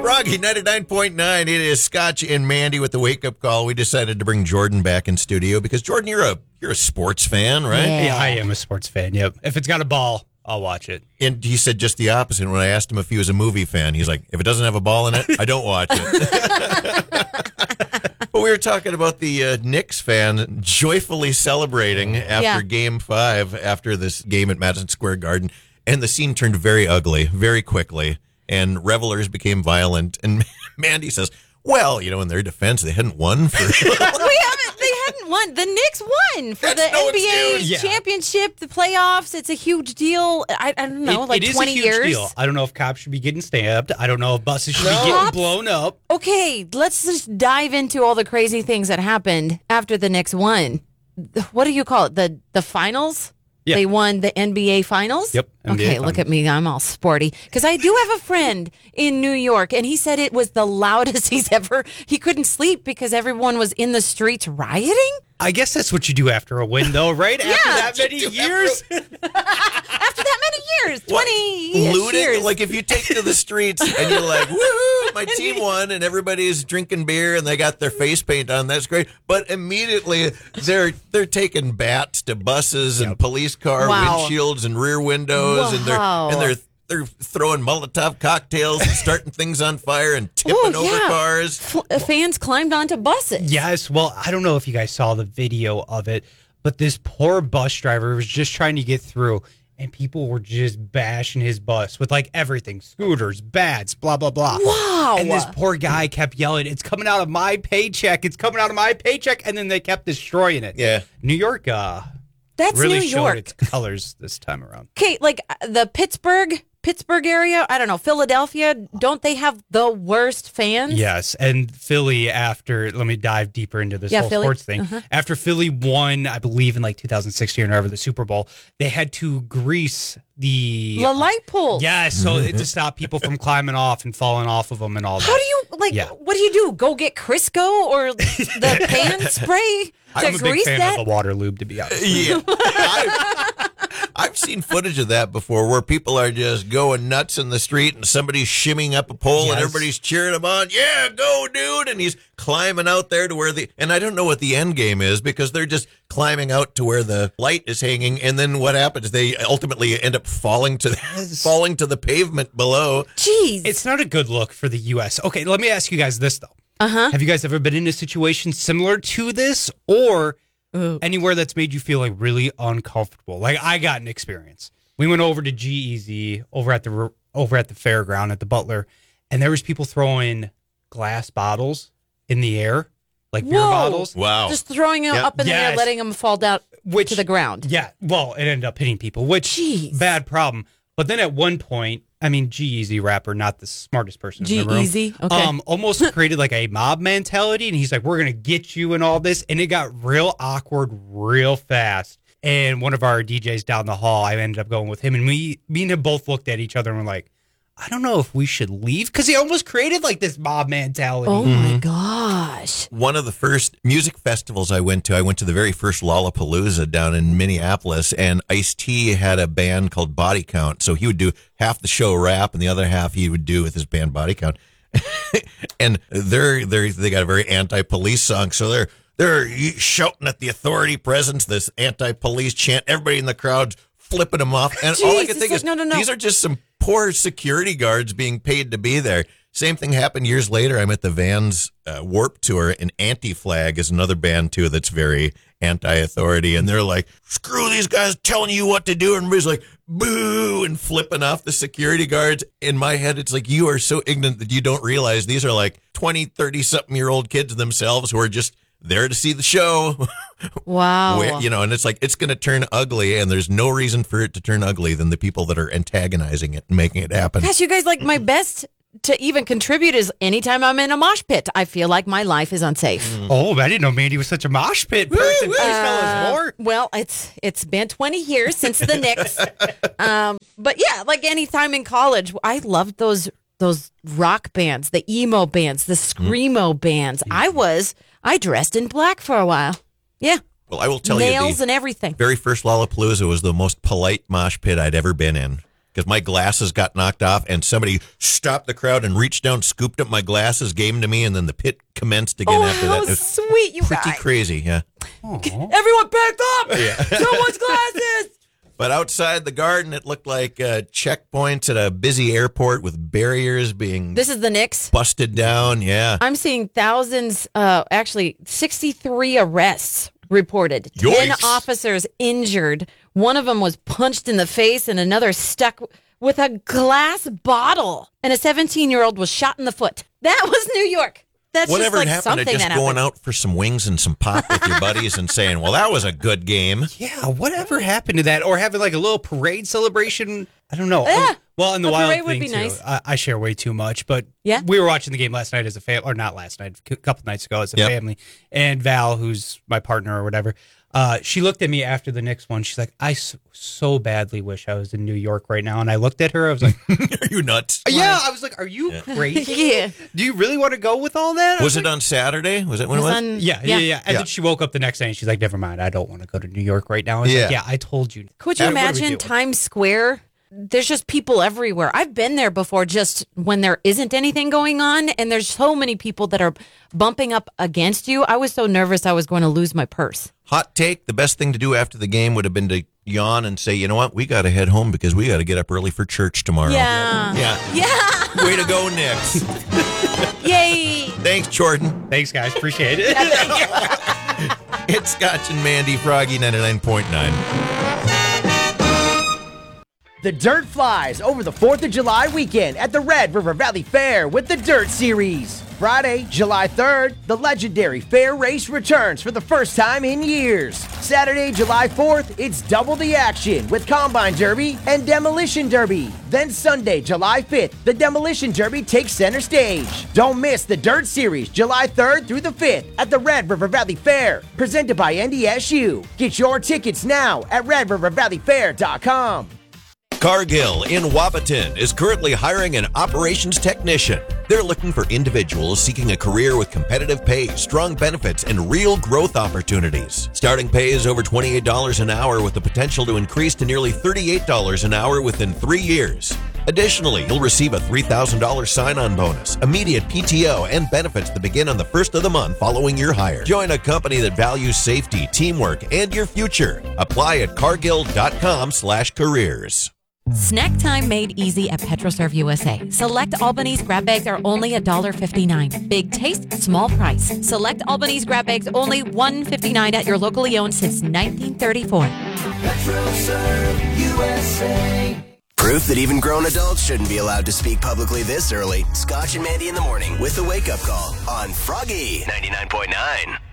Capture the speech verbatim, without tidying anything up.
Froggy ninety-nine point nine. It is Scotch and Mandy with the wake-up call. We decided to bring Jordan back in studio because, Jordan, you're a you're a sports fan, right? Yeah. Yeah, I am a sports fan, yep. If it's got a ball, I'll watch it. And he said just the opposite. When I asked him if he was a movie fan, he's like, if it doesn't have a ball in it, I don't watch it. But we were talking about the uh, Knicks fan joyfully celebrating after Yeah. Game five, after this game at Madison Square Garden. And the scene turned very ugly very quickly. And revelers became violent. And Mandy says, well, you know, in their defense, they hadn't won for... we haven't. They hadn't won. The Knicks won for That's the no N B A excuse. Yeah. championship, the playoffs. It's a huge deal. I, I don't know, It- like it is twenty a huge years. deal. I don't know if cops should be getting stabbed. I don't know if buses should No. be getting Cops? blown up. Okay, let's just dive into all the crazy things that happened after the Knicks won. What do you call it? The the finals? Yeah. They won the N B A finals? Yep, N B A Okay, look finals. at me. I'm all sporty. Because I do have a friend in New York, and he said it was the loudest he's ever... He couldn't sleep because everyone was in the streets rioting? I guess that's what you do after a win, though, right? After Yeah. that many You do years? After that many years, What? twenty Looting? years. Like if you take to the streets and you're like, woohoo, my team won, and everybody's drinking beer and they got their face paint on, that's great. But immediately they're they're taking bats to buses and police car Wow. windshields and rear windows, and they're Wow. and they're they're throwing Molotov cocktails and starting things on fire and tipping Oh, over yeah. cars. F- uh, fans climbed onto buses. Yes. Well, I don't know if you guys saw the video of it, but this poor bus driver was just trying to get through, and people were just bashing his bus with like everything, scooters, bats, blah, blah, blah. Wow. And this poor guy kept yelling, it's coming out of my paycheck. It's coming out of my paycheck. And then they kept destroying it. Yeah. New York uh, That's really New showed York. its colors this time around. Okay, like uh, the Pittsburgh, Pittsburgh area, I don't know, Philadelphia, don't they have the worst fans? Yes, and Philly after, let me dive deeper into this Yeah, whole Philly. sports thing. Uh-huh. After Philly won, I believe in like two thousand sixteen or whatever, the Super Bowl, they had to grease the... The light poles. Yes, so to stop people from climbing off and falling off of them and all that. How do you, like, Yeah. what do you do? Go get Crisco or the pan spray to I'm a big grease fan that? of the water lube, to be honest. Yeah. I've, I've seen footage of that before where people are just going nuts in the street and somebody's shimming up a pole and Yes. everybody's cheering him on. Yeah, go, dude. And he's climbing out there to where the, and I don't know what the end game is because they're just climbing out to where the light is hanging. And then what happens? They ultimately end up falling to, falling to the pavement below. Jeez. It's not a good look for the U S. Okay, let me ask you guys this, though. Uh-huh. Have you guys ever been in a situation similar to this or Ooh. anywhere that's made you feel like really uncomfortable? Like I got an experience. We went over to G E Z over at the over at the fairground at the Butler, and there was people throwing glass bottles in the air, like beer Whoa. bottles. Wow. Just throwing them Yep. up in the air, Yes. letting them fall down Which to the ground. Yeah, well, it ended up hitting people, which Jeez. bad problem. But then at one point, I mean, G-Eazy rapper, not the smartest person in the room. G-Eazy? Okay. Um, almost created like a mob mentality, and he's like, "We're gonna get you" and all this, and it got real awkward real fast. And one of our D Js down the hall, I ended up going with him, and we, me and him both looked at each other and were like, "I don't know if we should leave," because he almost created like this mob mentality. Oh, my gosh. One of the first music festivals I went to, I went to the very first Lollapalooza down in Minneapolis, and Ice-T had a band called Body Count. So he would do half the show rap, and the other half he would do with his band Body Count. And they're they're they got a very anti-police song, so they're they're shouting at the authority presence, this anti-police chant. Everybody in the crowd's flipping them off, and all I Jeez, can it's think like, is no, no, no. these are just some poor security guards being paid to be there. Same thing happened years later. I'm at the Vans uh, Warp Tour, and Anti-Flag is another band, too, that's very anti-authority. And they're like, screw these guys telling you what to do. And everybody's like, boo, and flipping off the security guards. In my head, it's like, you are so ignorant that you don't realize these are like twenty, thirty-something-year-old kids themselves who are just there to see the show. Wow. Where- you know, and it's like, it's going to turn ugly, and there's no reason for it to turn ugly than the people that are antagonizing it and making it happen. Gosh, you guys, like my best to even contribute is anytime I'm in a mosh pit, I feel like my life is unsafe. Oh, I didn't know Mandy was such a mosh pit person. Please tell us more. Well, it's it's been twenty years since the Knicks. um, but yeah, like any time in college, I loved those those rock bands, the emo bands, the screamo bands. I was I dressed in black for a while. Yeah. Well, I will tell Nails you, the and everything. very first Lollapalooza was the most polite mosh pit I'd ever been in. because my glasses got knocked off, and somebody stopped the crowd and reached down, scooped up my glasses, gave them to me, and then the pit commenced again Oh, after how that. It was sweet, you pretty guys. crazy, yeah. Everyone back up! Someone's glasses! But outside the Garden, it looked like uh, checkpoints at a busy airport with barriers being This is the Knicks. busted down. Yeah. I'm seeing thousands, uh, actually sixty-three arrests reported. ten Yikes. officers injured. One of them was punched in the face and another stuck with a glass bottle. And a seventeen-year-old was shot in the foot. That was New York. That's Whatever just like happened something to just that going happened. out for some wings and some pop with your buddies and saying, well, that was a good game. Yeah, whatever happened to that? Or having like a little parade celebration? I don't know. Yeah, Well, in the a wild parade would thing be too, nice. I, I share way too much, but Yeah? we were watching the game last night as a family, or not last night, a couple nights ago as a Yep. family. And Val, who's my partner or whatever, uh, she looked at me after the Knicks one. She's like, I so, so badly wish I was in New York right now. And I looked at her. I was like, Are you nuts? yeah. I was like, are you crazy? Yeah. Do you really want to go with all that? I Was like, it on Saturday? Was it when It it was was? on- Yeah, yeah, yeah. And Yeah. then she woke up the next day and she's like, never mind. I don't want to go to New York right now. I was Yeah. like, yeah, I told you. Could you What are we imagine doing? Times Square? There's just people everywhere. I've been there before just when there isn't anything going on, and there's so many people that are bumping up against you. I was so nervous I was going to lose my purse. Hot take, the best thing to do after the game would have been to yawn and say, you know what, we got to head home because we got to get up early for church tomorrow. Yeah. Yeah. Yeah. Way to go, Knicks. Yay. Thanks, Jordan. Thanks, guys. Appreciate it. It's Scotch and Mandy, Froggy ninety-nine point nine. The Dirt flies over the fourth of July weekend at the Red River Valley Fair with the Dirt Series. Friday, July third, the legendary fair race returns for the first time in years. Saturday, July fourth, it's double the action with Combine Derby and Demolition Derby. Then Sunday, July fifth, the Demolition Derby takes center stage. Don't miss the Dirt Series July third through the fifth at the Red River Valley Fair, presented by N D S U. Get your tickets now at red river valley fair dot com. Cargill in Wapaton is currently hiring an operations technician. They're looking for individuals seeking a career with competitive pay, strong benefits, and real growth opportunities. Starting pay is over twenty-eight dollars an hour with the potential to increase to nearly thirty-eight dollars an hour within three years. Additionally, you'll receive a three thousand dollars sign-on bonus, immediate P T O, and benefits that begin on the first of the month following your hire. Join a company that values safety, teamwork, and your future. Apply at cargill.com slash careers. Snack time made easy at PetroServe U S A. Select Albany's grab bags are only one dollar fifty-nine. Big taste, small price. Select Albany's grab bags only one dollar fifty-nine at your locally owned since nineteen thirty-four. PetroServe U S A. Proof that even grown adults shouldn't be allowed to speak publicly this early. Scotch and Mandy in the morning with the wake-up call on Froggy ninety-nine point nine.